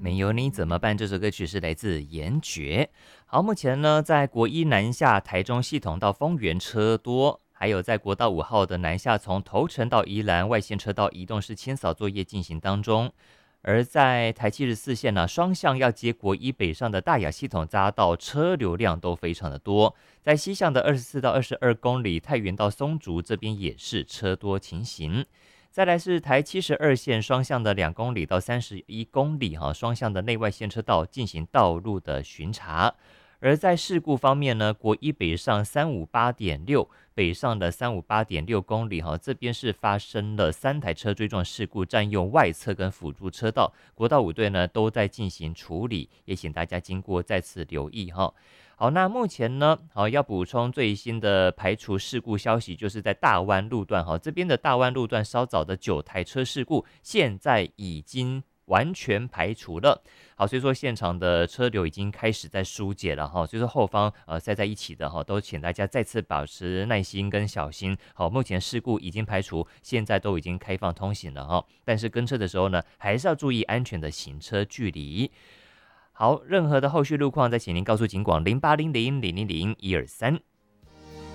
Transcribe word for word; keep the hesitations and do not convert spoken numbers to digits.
没有你怎么办？这首歌曲是来自严爵。好，目前呢，在国一南下台中系统到丰原车多，还有在国道五号的南下从头城到宜兰外线车道移动式清扫作业进行当中。而在台七十四线呢，双向要接国一北上的大雅系统匝道车流量都非常的多，在西向的二十四到二十二公里太原到松竹这边也是车多情形。再来是台七十二线双向的两公里到三十一公里哈，双向的内外线车道进行道路的巡查。而在事故方面呢，国一北上三五八点六，北上的三五八点六公里哈，这边是发生了三台车追撞事故，占用外侧跟辅助车道，国道五队呢都在进行处理，也请大家经过再次留意哈。好，那目前呢，好要补充最新的排除事故消息，就是在大湾路段，哈，这边的大湾路段稍早的九台车事故，现在已经完全排除了。好，所以说现场的车流已经开始在疏解了哈，所以说后方呃塞在一起的哈，都请大家再次保持耐心跟小心。好，目前事故已经排除，现在都已经开放通行了哈，但是跟车的时候呢，还是要注意安全的行车距离。好，任何的后续路况，再请您告诉警广零八零零零零零一二三。